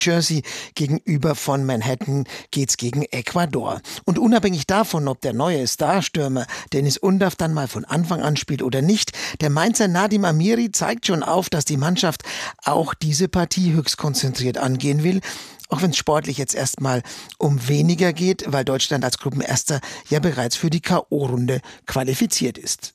Jersey gegenüber von Manhattan geht's gegen Ecuador. Und unabhängig davon, ob der neue Starstürmer Deniz Undav dann mal von Anfang an spielt oder nicht, der Mainzer Nadim Amiri zeigt schon auf, dass die Mannschaft auch diese Partie höchst konzentriert angehen will. Auch wenn es sportlich jetzt erstmal um weniger geht, weil Deutschland als Gruppenerster ja bereits für die K.O.-Runde qualifiziert ist.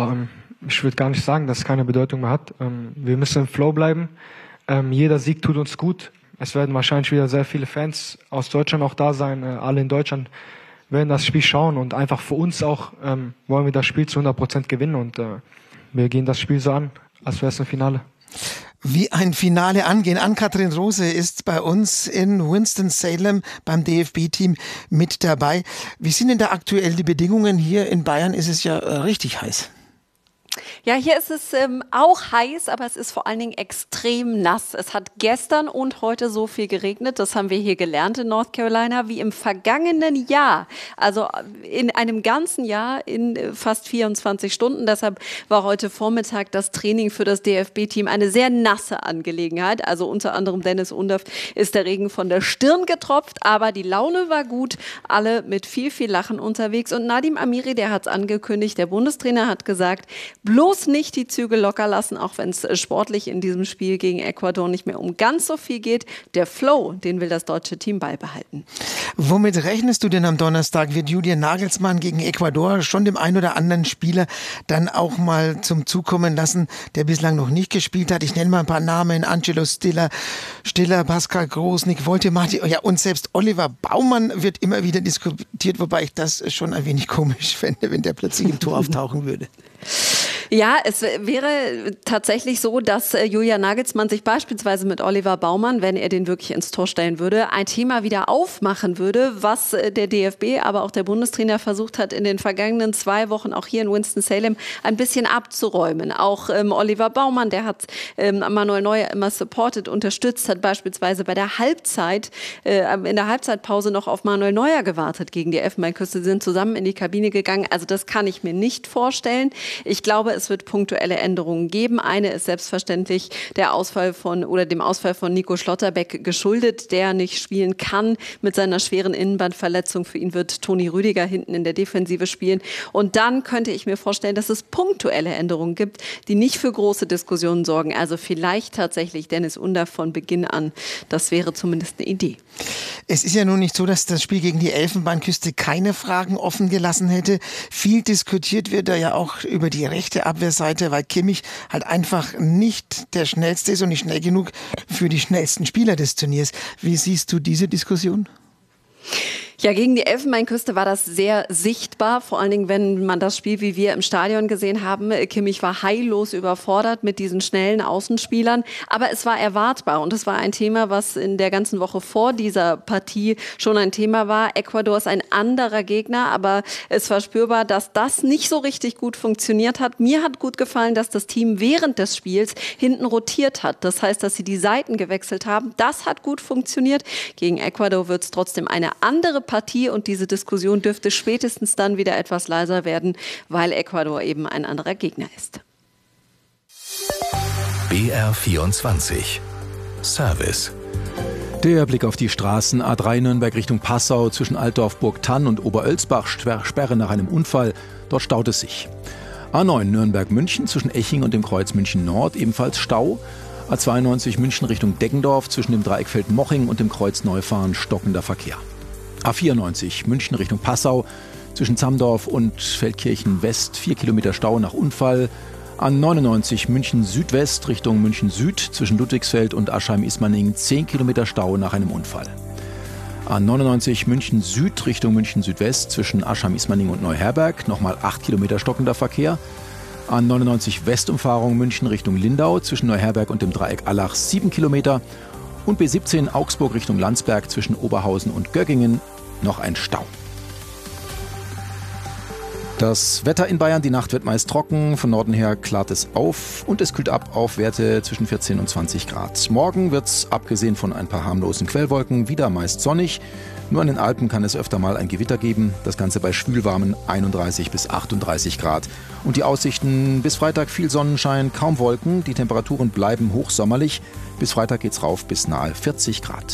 Ich würde gar nicht sagen, dass es keine Bedeutung mehr hat. Wir müssen im Flow bleiben. Jeder Sieg tut uns gut. Es werden wahrscheinlich wieder sehr viele Fans aus Deutschland auch da sein. Alle in Deutschland werden das Spiel schauen und einfach für uns auch wollen wir das Spiel zu 100% gewinnen und wir gehen das Spiel so an, als wäre es ein Finale. Wie ein Finale angehen. Ann-Kathrin Rose ist bei uns in Winston-Salem beim DFB-Team mit dabei. Wie sind denn da aktuell die Bedingungen? Hier in Bayern ist es ja richtig heiß. Ja, hier ist es auch heiß, aber es ist vor allen Dingen extrem nass. Es hat gestern und heute so viel geregnet, das haben wir hier gelernt in North Carolina, wie im vergangenen Jahr. Also in einem ganzen Jahr in fast 24 Stunden. Deshalb war heute Vormittag das Training für das DFB-Team eine sehr nasse Angelegenheit. Also unter anderem Deniz Undav ist der Regen von der Stirn getropft, aber die Laune war gut. Alle mit viel, viel Lachen unterwegs. Und Nadim Amiri, der hat es angekündigt, der Bundestrainer hat gesagt, bloß nicht die Zügel locker lassen, auch wenn es sportlich in diesem Spiel gegen Ecuador nicht mehr um ganz so viel geht. Der Flow, den will das deutsche Team beibehalten. Womit rechnest du denn am Donnerstag? Wird Julian Nagelsmann gegen Ecuador schon dem einen oder anderen Spieler dann auch mal zum Zug kommen lassen, der bislang noch nicht gespielt hat? Ich nenne mal ein paar Namen. Angelo Stiller, Pascal Groß, Nick Woltemati, ja, und selbst Oliver Baumann wird immer wieder diskutiert, wobei ich das schon ein wenig komisch fände, wenn der plötzlich im Tor auftauchen würde. Ja, es wäre tatsächlich so, dass Julian Nagelsmann sich beispielsweise mit Oliver Baumann, wenn er den wirklich ins Tor stellen würde, ein Thema wieder aufmachen würde, was der DFB, aber auch der Bundestrainer versucht hat, in den vergangenen 2 Wochen auch hier in Winston-Salem ein bisschen abzuräumen. Auch Oliver Baumann, der hat Manuel Neuer immer supported, unterstützt, hat beispielsweise bei der Halbzeit, in der Halbzeitpause noch auf Manuel Neuer gewartet gegen die Elfenbeinküste, sind zusammen in die Kabine gegangen. Also das kann ich mir nicht vorstellen. Ich glaube, es wird punktuelle Änderungen geben. Eine ist selbstverständlich dem Ausfall von Nico Schlotterbeck geschuldet, der nicht spielen kann mit seiner schweren Innenbandverletzung. Für ihn wird Toni Rüdiger hinten in der Defensive spielen. Und dann könnte ich mir vorstellen, dass es punktuelle Änderungen gibt, die nicht für große Diskussionen sorgen. Also vielleicht tatsächlich Deniz Undav von Beginn an. Das wäre zumindest eine Idee. Es ist ja nun nicht so, dass das Spiel gegen die Elfenbeinküste keine Fragen offen gelassen hätte. Viel diskutiert wird da ja auch über die rechte Abwehrseite, weil Kimmich halt einfach nicht der Schnellste ist und nicht schnell genug für die schnellsten Spieler des Turniers. Wie siehst du diese Diskussion? Ja, gegen die Elfenbeinküste war das sehr sichtbar, vor allen Dingen, wenn man das Spiel, wie wir im Stadion gesehen haben. Kimmich war heillos überfordert mit diesen schnellen Außenspielern, aber es war erwartbar und es war ein Thema, was in der ganzen Woche vor dieser Partie schon ein Thema war. Ecuador ist ein anderer Gegner, aber es war spürbar, dass das nicht so richtig gut funktioniert hat. Mir hat gut gefallen, dass das Team während des Spiels hinten rotiert hat. Das heißt, dass sie die Seiten gewechselt haben. Das hat gut funktioniert. Gegen Ecuador wird es trotzdem eine andere Partie und diese Diskussion dürfte spätestens dann wieder etwas leiser werden, weil Ecuador eben ein anderer Gegner ist. BR24 Service. Der Blick auf die Straßen A3 Nürnberg Richtung Passau zwischen Altdorf, Burgthann und Oberölsbach, Sperre nach einem Unfall. Dort staut es sich. A9 Nürnberg-München zwischen Eching und dem Kreuz München Nord ebenfalls Stau. A92 München Richtung Deggendorf zwischen dem Dreieckfeld Moching und dem Kreuz Neufahren stockender Verkehr. A94 München Richtung Passau zwischen Zamdorf und Feldkirchen West 4 Kilometer Stau nach Unfall. A99 München Südwest Richtung München Süd zwischen Ludwigsfeld und Aschheim-Ismaning 10 Kilometer Stau nach einem Unfall. A99 München Süd Richtung München Südwest zwischen Aschheim-Ismaning und Neuherberg nochmal 8 Kilometer stockender Verkehr. A99 Westumfahrung München Richtung Lindau zwischen Neuherberg und dem Dreieck Allach 7 Kilometer. Und B17 Augsburg Richtung Landsberg zwischen Oberhausen und Göggingen noch ein Stau. Das Wetter in Bayern, die Nacht wird meist trocken, von Norden her klart es auf und es kühlt ab auf Werte zwischen 14 und 20 Grad. Morgen wird es, abgesehen von ein paar harmlosen Quellwolken, wieder meist sonnig. Nur an den Alpen kann es öfter mal ein Gewitter geben, das Ganze bei schwülwarmen 31 bis 38 Grad. Und die Aussichten bis Freitag viel Sonnenschein, kaum Wolken, die Temperaturen bleiben hochsommerlich. Bis Freitag geht's rauf bis nahe 40 Grad.